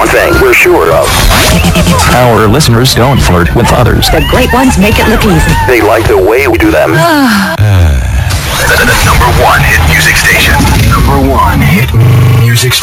thing we're sure of. Our listeners don't flirt with others. The great ones make it look easy. They like the way we do them. The number one hit music station. Number one hit music